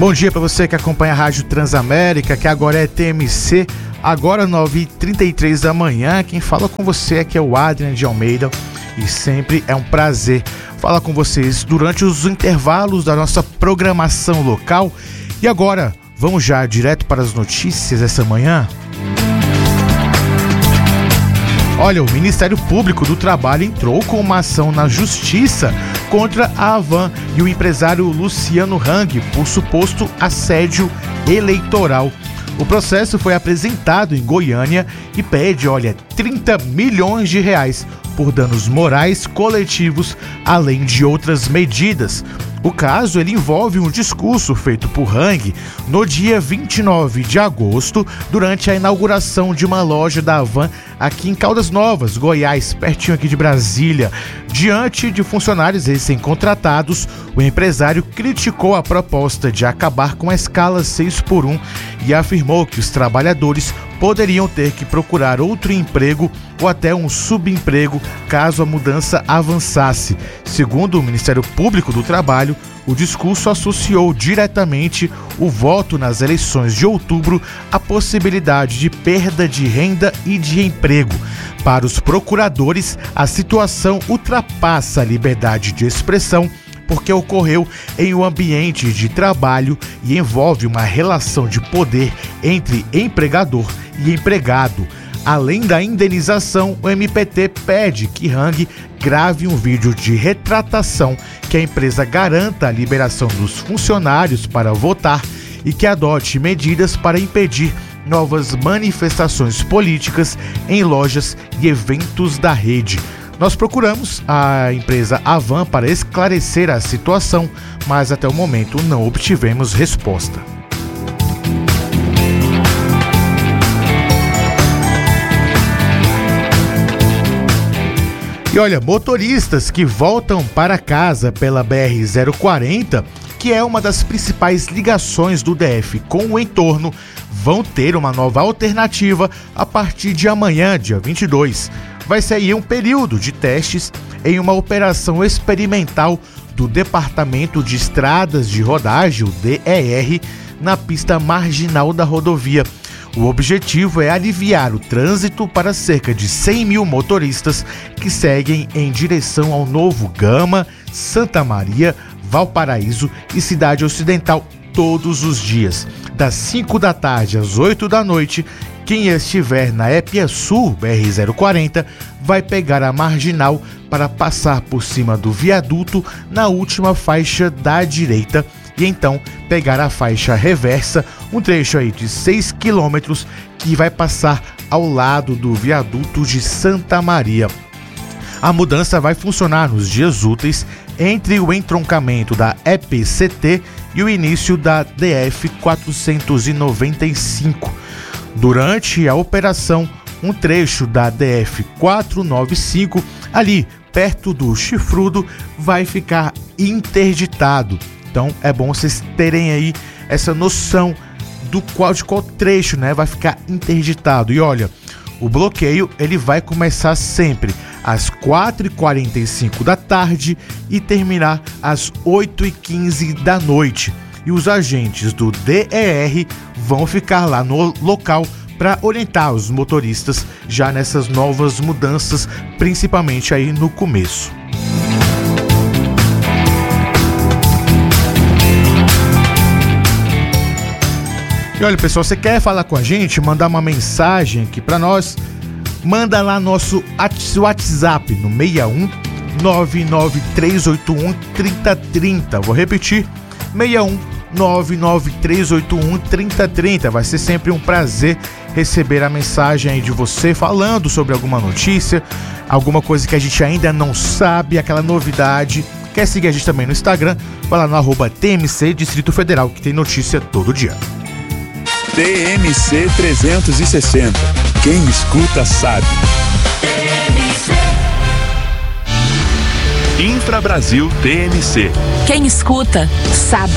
Bom dia para você que acompanha a Rádio Transamérica, que agora é TMC, agora 9h33 da manhã. Quem fala com você aqui é o Adrian de Almeida e sempre é um prazer falar com vocês durante os intervalos da nossa programação local. E agora, vamos já direto para as notícias essa manhã? Olha, o Ministério Público do Trabalho entrou com uma ação na Justiça contra a Havan e o empresário Luciano Hang por suposto assédio eleitoral. O processo foi apresentado em Goiânia e pede, 30 milhões de reais por danos morais coletivos, além de outras medidas. O caso ele envolve um discurso feito por Hang no dia 29 de agosto, durante a inauguração de uma loja da Havan aqui em Caldas Novas, Goiás, pertinho aqui de Brasília. Diante de funcionários recém-contratados, o empresário criticou a proposta de acabar com a escala 6x1 e afirmou que os trabalhadores poderiam ter que procurar outro emprego ou até um subemprego caso a mudança avançasse. Segundo o Ministério Público do Trabalho, o discurso associou diretamente o voto nas eleições de outubro à possibilidade de perda de renda e de emprego. Para os procuradores, a situação ultrapassa a liberdade de expressão, porque ocorreu em um ambiente de trabalho e envolve uma relação de poder entre empregador e empregado. Além da indenização, o MPT pede que Hang grave um vídeo de retratação, que a empresa garanta a liberação dos funcionários para votar e que adote medidas para impedir novas manifestações políticas em lojas e eventos da rede. Nós procuramos a empresa Havan para esclarecer a situação, mas até o momento não obtivemos resposta. E motoristas que voltam para casa pela BR-040, que é uma das principais ligações do DF com o entorno, vão ter uma nova alternativa a partir de amanhã, dia 22. Vai sair um período de testes em uma operação experimental do Departamento de Estradas de Rodagem, o DER, na pista marginal da rodovia. O objetivo é aliviar o trânsito para cerca de 100 mil motoristas que seguem em direção ao Novo Gama, Santa Maria, Valparaíso e Cidade Ocidental todos os dias. Das 5 da tarde às 8 da noite, quem estiver na Épia Sul, BR-040, vai pegar a marginal para passar por cima do viaduto na última faixa da direita e então pegar a faixa reversa, um trecho aí de 6 quilômetros que vai passar ao lado do viaduto de Santa Maria. A mudança vai funcionar nos dias úteis entre o entroncamento da EPCT e o início da DF 495. Durante a operação, um trecho da DF 495, ali perto do Chifrudo, vai ficar interditado. Então é bom vocês terem aí essa noção de qual trecho, vai ficar interditado. E o bloqueio ele vai começar sempre às 4h45 da tarde e terminar às 8h15 da noite. E os agentes do DER vão ficar lá no local para orientar os motoristas já nessas novas mudanças, principalmente aí no começo. E pessoal, você quer falar com a gente, mandar uma mensagem aqui para nós? Manda lá nosso WhatsApp no 61 99381 3030. Vou repetir, 61 99381 3030. Vai ser sempre um prazer receber a mensagem aí de você falando sobre alguma notícia, alguma coisa que a gente ainda não sabe, aquela novidade. Quer seguir a gente também no Instagram? Vai lá no @TMC Distrito Federal, que tem notícia todo dia. TMC 360. Quem escuta sabe. Infra Brasil TMC. Quem escuta sabe.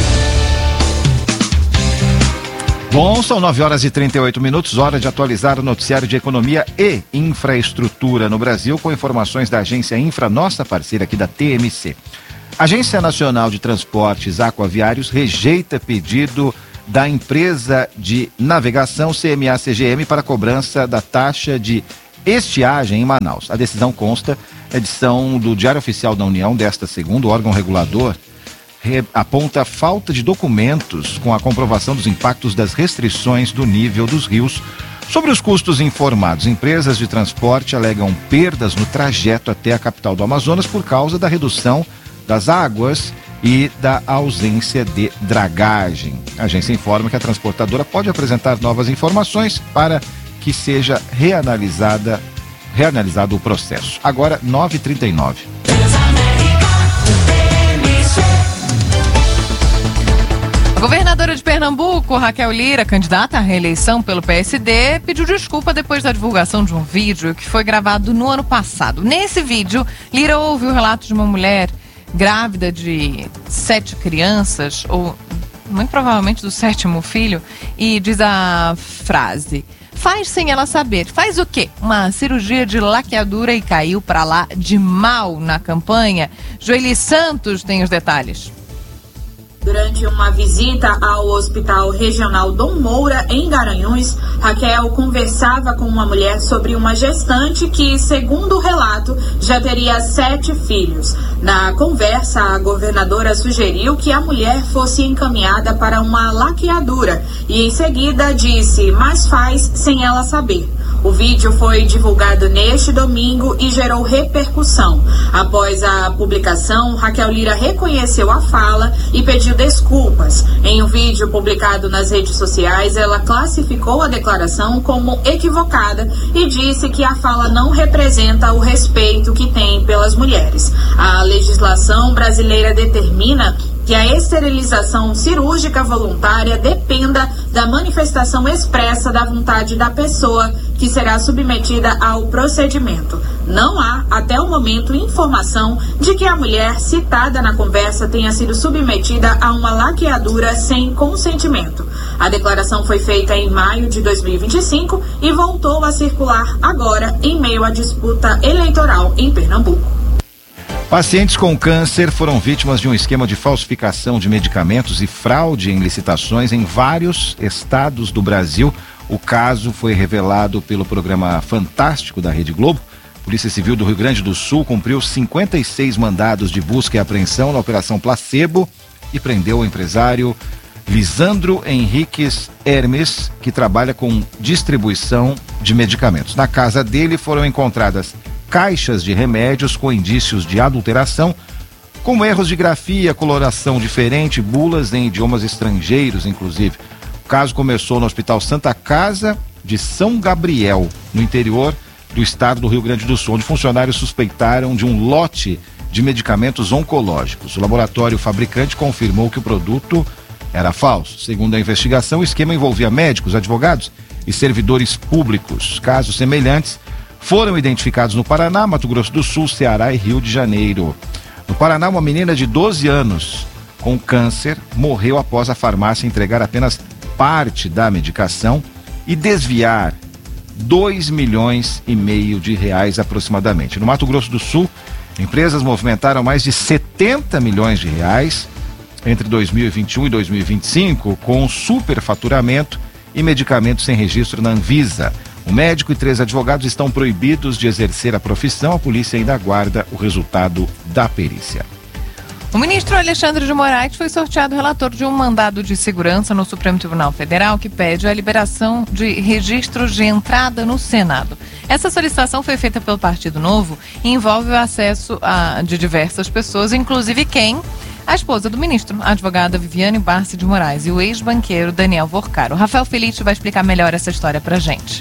Bom, são 9h38, hora de atualizar o noticiário de economia e infraestrutura no Brasil, com informações da agência Infra, nossa parceira aqui da TMC. Agência Nacional de Transportes Aquaviários rejeita pedido da empresa de navegação CMA-CGM para cobrança da taxa de estiagem em Manaus. A decisão consta na edição do Diário Oficial da União desta segunda. O órgão regulador aponta falta de documentos com a comprovação dos impactos das restrições do nível dos rios sobre os custos informados. Empresas de transporte alegam perdas no trajeto até a capital do Amazonas por causa da redução das águas e da ausência de dragagem. A agência informa que a transportadora pode apresentar novas informações para que seja reanalisado o processo. Agora, 9h39. A governadora de Pernambuco, Raquel Lira, candidata à reeleição pelo PSD, pediu desculpa depois da divulgação de um vídeo que foi gravado no ano passado. Nesse vídeo, Lira ouve o relato de uma mulher grávida de 7 crianças, ou muito provavelmente do 7º filho, e diz a frase: faz sem ela saber. Faz o quê? Uma cirurgia de laqueadura e caiu pra lá de mal na campanha. Joeli Santos tem os detalhes. Durante uma visita ao Hospital Regional Dom Moura, em Garanhuns, Raquel conversava com uma mulher sobre uma gestante que, segundo o relato, já teria 7 filhos. Na conversa, a governadora sugeriu que a mulher fosse encaminhada para uma laqueadura e, em seguida, disse: mas faz sem ela saber. O vídeo foi divulgado neste domingo e gerou repercussão. Após a publicação, Raquel Lira reconheceu a fala e pediu desculpas. Em um vídeo publicado nas redes sociais, ela classificou a declaração como equivocada e disse que a fala não representa o respeito que tem pelas mulheres. A legislação brasileira determina que a esterilização cirúrgica voluntária dependa da manifestação expressa da vontade da pessoa que será submetida ao procedimento. Não há, até o momento, informação de que a mulher citada na conversa tenha sido submetida a uma laqueadura sem consentimento. A declaração foi feita em maio de 2025 e voltou a circular agora em meio à disputa eleitoral em Pernambuco. Pacientes com câncer foram vítimas de um esquema de falsificação de medicamentos e fraude em licitações em vários estados do Brasil. O caso foi revelado pelo programa Fantástico da Rede Globo. A Polícia Civil do Rio Grande do Sul cumpriu 56 mandados de busca e apreensão na Operação Placebo e prendeu o empresário Lisandro Henriques Hermes, que trabalha com distribuição de medicamentos. Na casa dele foram encontradas caixas de remédios com indícios de adulteração, como erros de grafia, coloração diferente, bulas em idiomas estrangeiros, inclusive. O caso começou no Hospital Santa Casa de São Gabriel, no interior do estado do Rio Grande do Sul, onde funcionários suspeitaram de um lote de medicamentos oncológicos. O laboratório fabricante confirmou que o produto era falso. Segundo a investigação, o esquema envolvia médicos, advogados e servidores públicos. Casos semelhantes foram identificados no Paraná, Mato Grosso do Sul, Ceará e Rio de Janeiro. No Paraná, uma menina de 12 anos com câncer morreu após a farmácia entregar apenas parte da medicação e desviar R$2,5 milhões de reais aproximadamente. No Mato Grosso do Sul, empresas movimentaram mais de R$70 milhões entre 2021 e 2025 com superfaturamento e medicamentos sem registro na Anvisa. O médico e 3 advogados estão proibidos de exercer a profissão. A polícia ainda aguarda o resultado da perícia. O ministro Alexandre de Moraes foi sorteado relator de um mandado de segurança no Supremo Tribunal Federal que pede a liberação de registros de entrada no Senado. Essa solicitação foi feita pelo Partido Novo e envolve o acesso de diversas pessoas, inclusive quem? A esposa do ministro, a advogada Viviane Barsi de Moraes, e o ex-banqueiro Daniel Vorcaro. Rafael Felice vai explicar melhor essa história pra gente.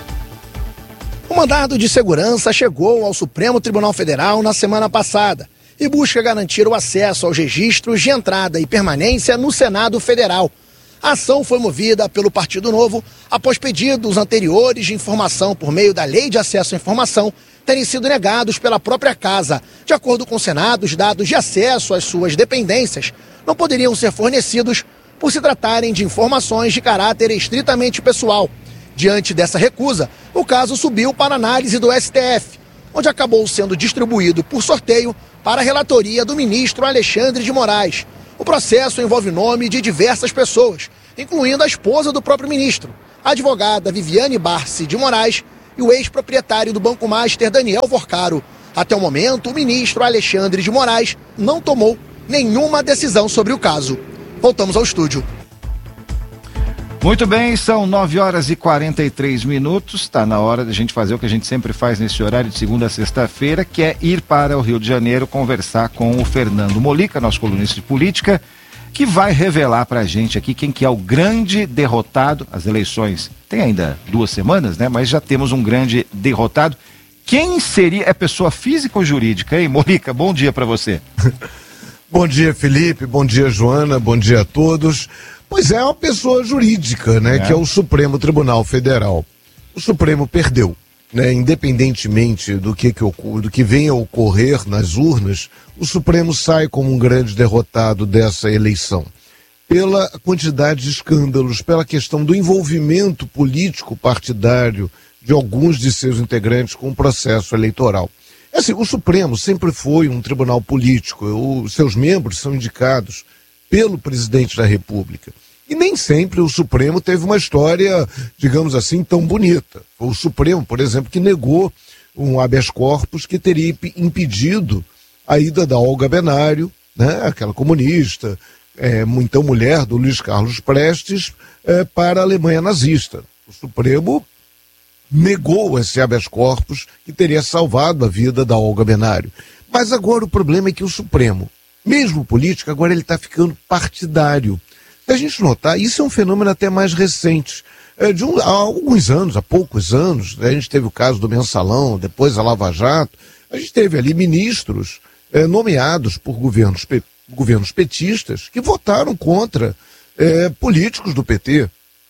O mandado de segurança chegou ao Supremo Tribunal Federal na semana passada e busca garantir o acesso aos registros de entrada e permanência no Senado Federal. A ação foi movida pelo Partido Novo após pedidos anteriores de informação por meio da Lei de Acesso à Informação terem sido negados pela própria Casa. De acordo com o Senado, os dados de acesso às suas dependências não poderiam ser fornecidos por se tratarem de informações de caráter estritamente pessoal. Diante dessa recusa, o caso subiu para análise do STF, onde acabou sendo distribuído por sorteio para a relatoria do ministro Alexandre de Moraes. O processo envolve o nome de diversas pessoas, incluindo a esposa do próprio ministro, a advogada Viviane Barsi de Moraes e o ex-proprietário do Banco Master, Daniel Vorcaro. Até o momento, o ministro Alexandre de Moraes não tomou nenhuma decisão sobre o caso. Voltamos ao estúdio. Muito bem, são 9h43. Está na hora de a gente fazer o que a gente sempre faz nesse horário de segunda a sexta-feira, que é ir para o Rio de Janeiro conversar com o Fernando Molica, nosso colunista de política, que vai revelar para a gente aqui quem que é o grande derrotado. As eleições tem ainda 2 semanas, né? Mas já temos um grande derrotado. Quem seria? É pessoa física ou jurídica, hein, Molica? Bom dia para você. Bom dia, Felipe. Bom dia, Joana. Bom dia a todos. Pois é uma pessoa jurídica, né? Que é o Supremo Tribunal Federal. O Supremo perdeu, né? Independentemente do que venha a ocorrer nas urnas, o Supremo sai como um grande derrotado dessa eleição. Pela quantidade de escândalos, pela questão do envolvimento político partidário de alguns de seus integrantes com o processo eleitoral. Assim, o Supremo sempre foi um tribunal político, os seus membros são indicados pelo presidente da República. E nem sempre o Supremo teve uma história, digamos assim, tão bonita. Foi o Supremo, por exemplo, que negou um habeas corpus que teria impedido a ida da Olga Benário, né, aquela comunista, então mulher do Luiz Carlos Prestes, para a Alemanha nazista. O Supremo negou esse habeas corpus que teria salvado a vida da Olga Benário. Mas agora o problema é que o Supremo, mesmo político, agora ele está ficando partidário. Se a gente notar, isso é um fenômeno até mais recente. Há alguns anos, há poucos anos, a gente teve o caso do Mensalão, depois a Lava Jato, a gente teve ali ministros nomeados por governos petistas que votaram contra políticos do PT.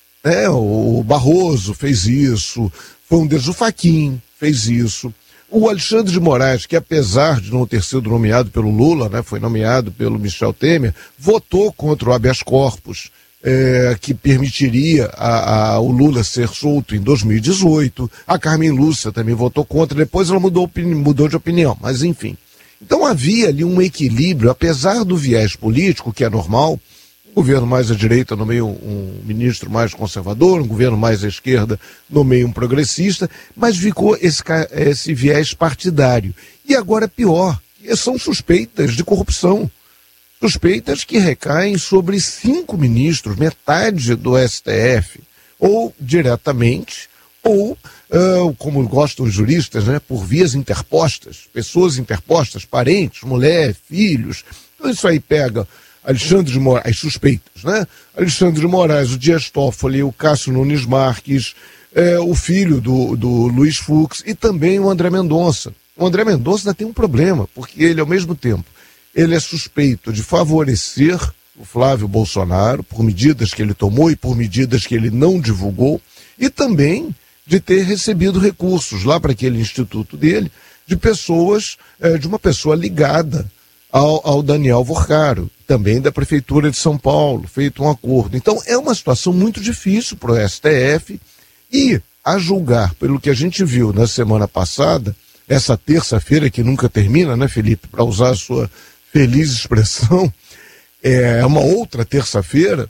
O Barroso fez isso, foi um deles, o Fachin fez isso. O Alexandre de Moraes, que apesar de não ter sido nomeado pelo Lula, né, foi nomeado pelo Michel Temer, votou contra o habeas corpus, que permitiria o Lula ser solto em 2018. A Carmen Lúcia também votou contra, depois ela mudou de opinião, mas enfim. Então havia ali um equilíbrio, apesar do viés político, que é normal. Um governo mais à direita nomeia um ministro mais conservador, um governo mais à esquerda nomeia um progressista, mas ficou esse viés partidário. E agora pior, são suspeitas de corrupção. Suspeitas que recaem sobre 5 ministros, metade do STF, ou diretamente, ou, como gostam os juristas, né, por vias interpostas, pessoas interpostas, parentes, mulher, filhos. Então isso aí pega Alexandre de Moraes, as suspeitas, né? Alexandre de Moraes, o Dias Toffoli, o Cássio Nunes Marques, o filho do Luiz Fux e também o André Mendonça. O André Mendonça ainda tem um problema, porque ele, ao mesmo tempo, ele é suspeito de favorecer o Flávio Bolsonaro por medidas que ele tomou e por medidas que ele não divulgou, e também de ter recebido recursos lá para aquele instituto dele, de uma pessoa ligada ao Daniel Vorcaro, também da Prefeitura de São Paulo, feito um acordo. Então é uma situação muito difícil para o STF e, a julgar pelo que a gente viu na semana passada, essa terça-feira que nunca termina, né, Felipe, para usar a sua feliz expressão, uma outra terça-feira,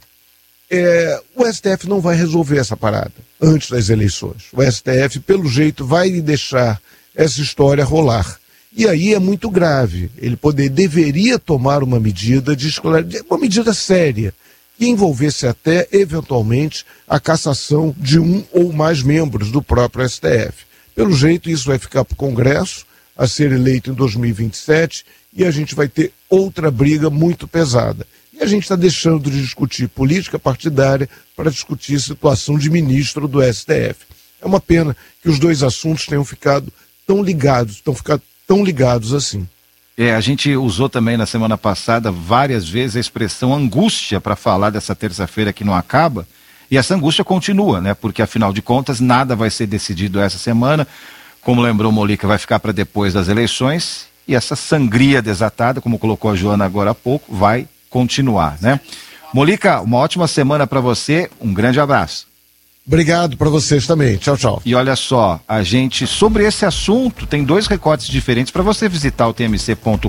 o STF não vai resolver essa parada antes das eleições. O STF, pelo jeito, vai deixar essa história rolar. E aí é muito grave. Ele deveria tomar uma medida uma medida séria, que envolvesse até, eventualmente, a cassação de um ou mais membros do próprio STF. Pelo jeito, isso vai ficar para o Congresso, a ser eleito em 2027, e a gente vai ter outra briga muito pesada. E a gente está deixando de discutir política partidária para discutir situação de ministro do STF. É uma pena que os dois assuntos tenham ficado tão ligados assim. A gente usou também na semana passada várias vezes a expressão angústia para falar dessa terça-feira que não acaba, e essa angústia continua, né? Porque afinal de contas nada vai ser decidido essa semana, como lembrou Molica, vai ficar para depois das eleições, e essa sangria desatada, como colocou a Joana agora há pouco, vai continuar, né? Molica, uma ótima semana para você, um grande abraço. Obrigado para vocês também. Tchau, tchau. E olha só, a gente, sobre esse assunto, tem 2 recortes diferentes para você visitar o tmc.com.br.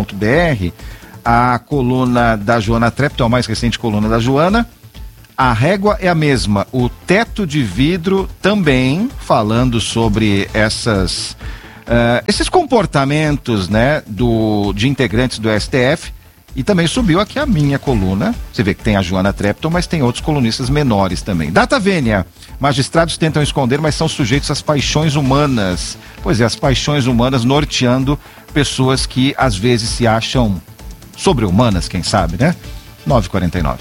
A coluna da Joana Trepton, a mais recente coluna da Joana. A régua é a mesma. O teto de vidro também, falando sobre esses comportamentos, né, de integrantes do STF. E também subiu aqui a minha coluna. Você vê que tem a Joana Trepton, mas tem outros colunistas menores também. Data vênia. Magistrados tentam esconder, mas são sujeitos às paixões humanas. Pois é, as paixões humanas norteando pessoas que às vezes se acham sobre-humanas, quem sabe, né? 9h49.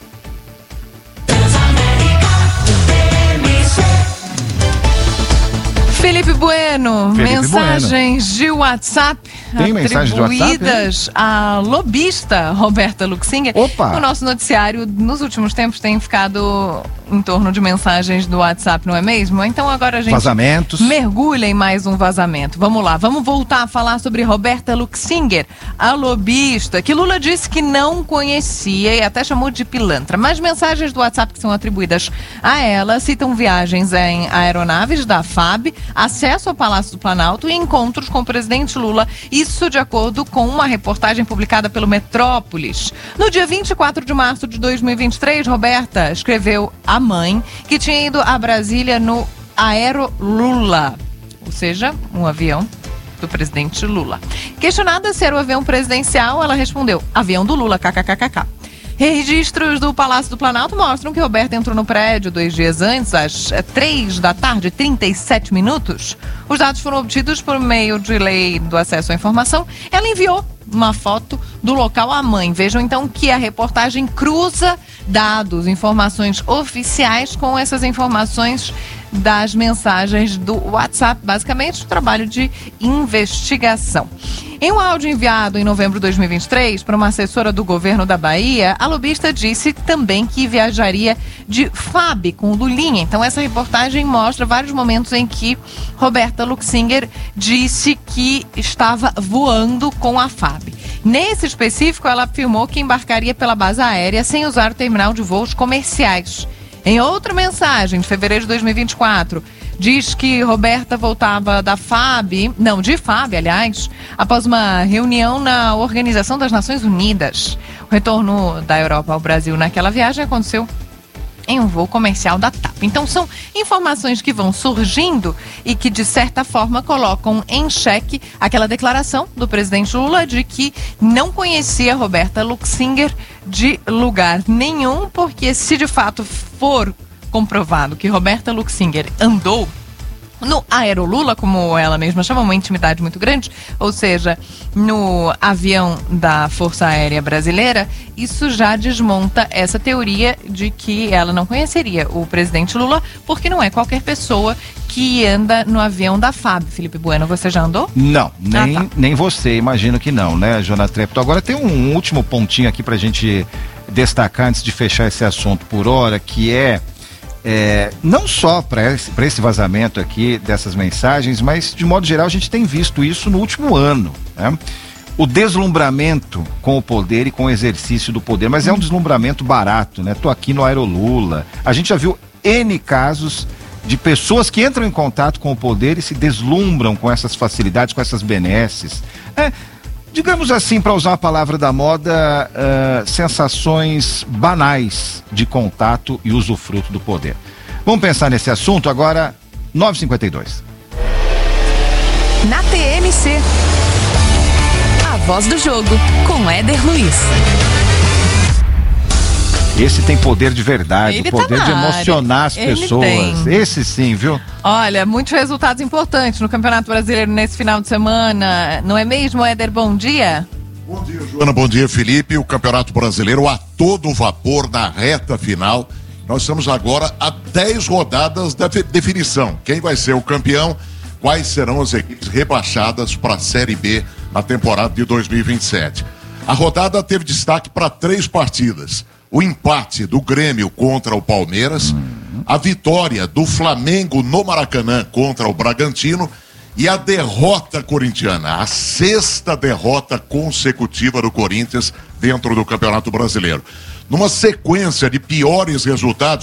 Felipe Bueno, mensagens de WhatsApp Tem mensagens de WhatsApp, atribuídas à lobista Roberta Luxinger. Opa! O nosso noticiário, nos últimos tempos, tem ficado em torno de mensagens do WhatsApp, não é mesmo? Então agora a gente vazamentos. Mergulha em mais um vazamento. Vamos lá, vamos voltar a falar sobre Roberta Luxinger, a lobista, que Lula disse que não conhecia e até chamou de pilantra. Mas mensagens do WhatsApp que são atribuídas a ela citam viagens em aeronaves da FAB, acesso ao Palácio do Planalto e encontros com o presidente Lula. Isso de acordo com uma reportagem publicada pelo Metrópolis. No dia 24 de março de 2023, Roberta escreveu à mãe que tinha ido a Brasília no Aero Lula, ou seja, um avião do presidente Lula. Questionada se era o avião presidencial, ela respondeu: avião do Lula, kkkk. Registros do Palácio do Planalto mostram que Roberta entrou no prédio 2 dias antes, às 3h37. Os dados foram obtidos por meio de lei do acesso à informação. Ela enviou uma foto do local à mãe. Vejam então que a reportagem cruza dados, informações oficiais com essas informações das mensagens do WhatsApp, basicamente um trabalho de investigação. Em um áudio enviado em novembro de 2023 para uma assessora do governo da Bahia, a lobista disse também que viajaria de FAB com Lulinha. Então essa reportagem mostra vários momentos em que Roberta Luxinger disse que estava voando com a FAB. Nesse específico, ela afirmou que embarcaria pela base aérea sem usar o terminal de voos comerciais. Em outra mensagem, de fevereiro de 2024, diz que Roberta voltava de FAB, após uma reunião na Organização das Nações Unidas. O retorno da Europa ao Brasil naquela viagem aconteceu em um voo comercial da TAP. Então são informações que vão surgindo e que de certa forma colocam em xeque aquela declaração do presidente Lula de que não conhecia Roberta Luxinger de lugar nenhum, porque se de fato for comprovado que Roberta Luxinger andou no Aero Lula, como ela mesma chama, uma intimidade muito grande, ou seja, no avião da Força Aérea Brasileira, isso já desmonta essa teoria de que ela não conheceria o presidente Lula, porque não é qualquer pessoa que anda no avião da FAB. Felipe Bueno, você já andou? Não, nem você, imagino que não, né, Joana Trepton? Agora tem um último pontinho aqui pra gente destacar antes de fechar esse assunto por hora, que não só para esse vazamento aqui dessas mensagens, mas de modo geral a gente tem visto isso no último ano, né? O deslumbramento com o poder e com o exercício do poder, mas é um deslumbramento barato, né? Tô aqui no Aero Lula. A gente já viu N casos de pessoas que entram em contato com o poder e se deslumbram com essas facilidades, com essas benesses, né? Digamos assim, para usar a palavra da moda, sensações banais de contato e usufruto do poder. Vamos pensar nesse assunto agora, 9h52. Na TMC, a voz do jogo com Éder Luiz. Esse tem poder de verdade, Ele o poder tá de na emocionar as Ele pessoas. tem. Esse sim, viu? Olha, muitos resultados importantes no Campeonato Brasileiro nesse final de semana, não é mesmo, Éder? Bom dia. Bom dia, Joana, bom dia, Felipe. O Campeonato Brasileiro a todo vapor na reta final. Nós estamos agora a 10 rodadas da definição. Quem vai ser o campeão? Quais serão as equipes rebaixadas para a Série B na temporada de 2027? A rodada teve destaque para 3 partidas. O empate do Grêmio contra o Palmeiras, a vitória do Flamengo no Maracanã contra o Bragantino e a derrota corintiana, a 6ª derrota consecutiva do Corinthians dentro do Campeonato Brasileiro. Numa sequência de piores resultados,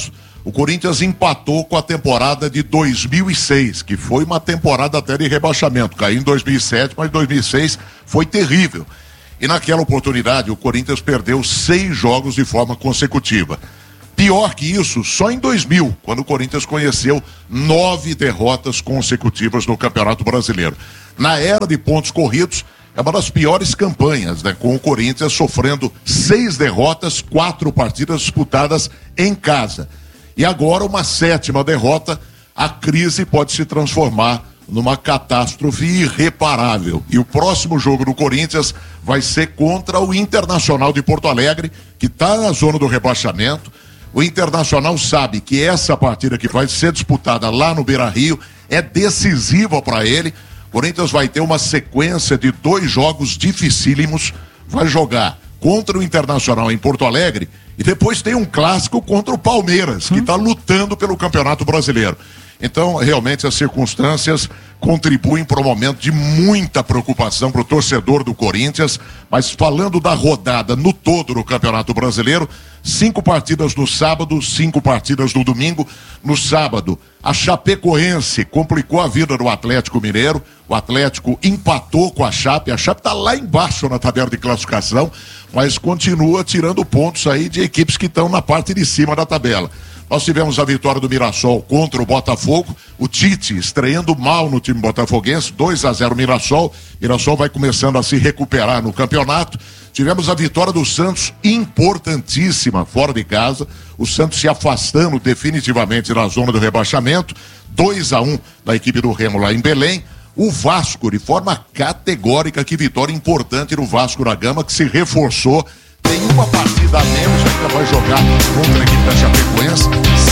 O Corinthians empatou com a temporada de 2006, que foi uma temporada até de rebaixamento. Caiu em 2007, mas 2006 foi terrível. E naquela oportunidade, o Corinthians perdeu 6 jogos de forma consecutiva. Pior que isso, só em 2000, quando o Corinthians conheceu 9 derrotas consecutivas no Campeonato Brasileiro. Na era de pontos corridos, é uma das piores campanhas, né? Com o Corinthians sofrendo 6 derrotas, 4 partidas disputadas em casa. E agora uma 7ª derrota, a crise pode se transformar numa catástrofe irreparável. E o próximo jogo do Corinthians vai ser contra o Internacional de Porto Alegre, que está na zona do rebaixamento. O Internacional sabe que essa partida que vai ser disputada lá no Beira-Rio é decisiva para ele. O Corinthians vai ter uma sequência de 2 jogos dificílimos, vai jogar contra o Internacional em Porto Alegre e depois tem um clássico contra o Palmeiras, que está lutando pelo Campeonato Brasileiro. Então, realmente, as circunstâncias contribuem para um momento de muita preocupação para o torcedor do Corinthians, mas falando da rodada no todo do Campeonato Brasileiro, 5 partidas no sábado, 5 partidas no domingo. No sábado, a Chapecoense complicou a vida do Atlético Mineiro, o Atlético empatou com a Chape está lá embaixo na tabela de classificação, mas continua tirando pontos aí de equipes que estão na parte de cima da tabela. Nós tivemos a vitória do Mirassol contra o Botafogo, o Tite estreando mal no time botafoguense, 2-0 Mirassol vai começando a se recuperar no campeonato. Tivemos a vitória do Santos, importantíssima, fora de casa, o Santos se afastando definitivamente da zona do rebaixamento, 2-1 da equipe do Remo lá em Belém. O Vasco, de forma categórica, que vitória importante no Vasco da Gama, que se reforçou. Tem uma partida a menos, ainda vai jogar contra a equipe da Chapecoense,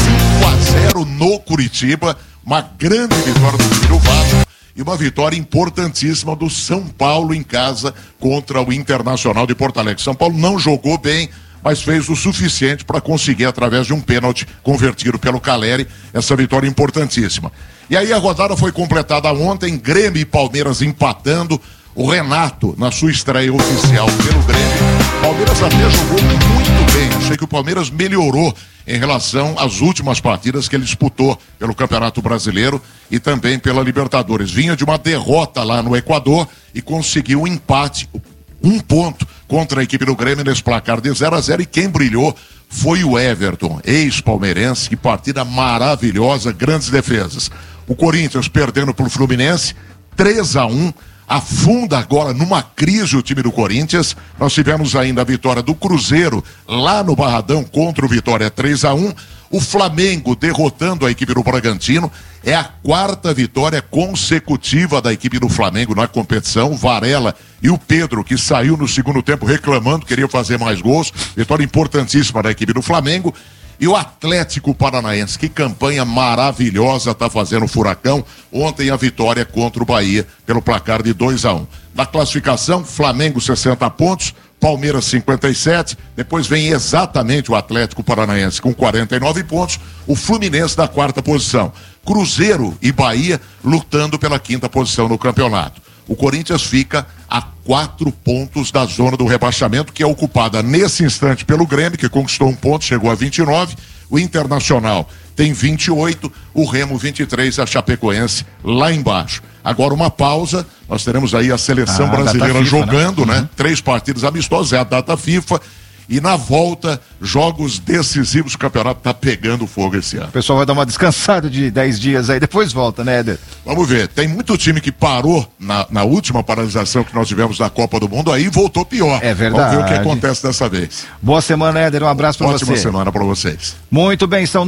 5-0 no Curitiba, uma grande vitória do time do Vasco e uma vitória importantíssima do São Paulo em casa contra o Internacional de Porto Alegre. São Paulo não jogou bem, mas fez o suficiente para conseguir, através de um pênalti convertido pelo Caleri, essa vitória importantíssima. E aí a rodada foi completada ontem, Grêmio e Palmeiras empatando. O Renato, na sua estreia oficial pelo Grêmio, o Palmeiras até jogou muito bem. Achei que o Palmeiras melhorou em relação às últimas partidas que ele disputou pelo Campeonato Brasileiro e também pela Libertadores. Vinha de uma derrota lá no Equador e conseguiu um empate, 1 ponto contra a equipe do Grêmio nesse placar de 0-0, e quem brilhou foi o Everton, ex-palmeirense. Que partida maravilhosa, grandes defesas. O Corinthians perdendo para o Fluminense, 3-1. Afunda agora numa crise o time do Corinthians. Nós tivemos ainda a vitória do Cruzeiro lá no Barradão contra o Vitória, 3-1. O Flamengo derrotando a equipe do Bragantino. É a 4ª vitória consecutiva da equipe do Flamengo na competição. O Varela e o Pedro, que saiu no segundo tempo reclamando, queria fazer mais gols. Vitória importantíssima da equipe do Flamengo. E o Atlético Paranaense, que campanha maravilhosa está fazendo o Furacão. Ontem a vitória contra o Bahia pelo placar de 2-1. Na classificação, Flamengo 60 pontos, Palmeiras 57, depois vem exatamente o Atlético Paranaense com 49 pontos, o Fluminense na 4ª posição. Cruzeiro e Bahia lutando pela 5ª posição no campeonato. O Corinthians fica a 4 pontos da zona do rebaixamento, que é ocupada nesse instante pelo Grêmio, que conquistou 1 ponto, chegou a 29. O Internacional tem 28, o Remo 23, a Chapecoense lá embaixo. Agora uma pausa, nós teremos aí a seleção brasileira FIFA, jogando, né? 3 partidas amistosas, é a data FIFA. E na volta, jogos decisivos, o campeonato tá pegando fogo esse ano. O pessoal vai dar uma descansada de 10 dias aí, depois volta, né, Éder? Vamos ver, tem muito time que parou na última paralisação que nós tivemos da Copa do Mundo, aí voltou pior. É verdade. Vamos ver o que acontece dessa vez. Boa semana, Éder, um abraço pra você. Ótima semana pra vocês. Muito bem, são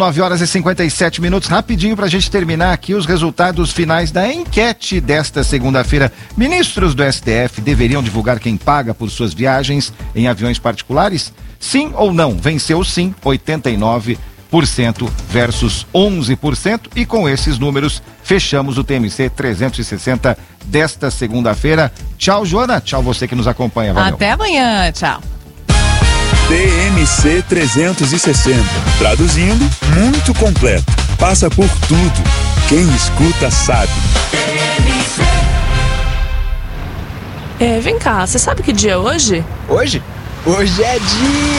9h57, rapidinho pra gente terminar aqui os resultados finais da enquete desta segunda-feira. Ministros do STF deveriam divulgar quem paga por suas viagens em aviões particulares? Sim ou não? Venceu sim, 89% versus 11%, e com esses números fechamos o TMC 360 desta segunda-feira. Tchau, Joana, tchau você que nos acompanha. Valeu. Até amanhã, tchau. TMC 360, traduzindo, muito completo, passa por tudo, quem escuta sabe. Vem cá, você sabe que dia é hoje? Hoje? Hoje é dia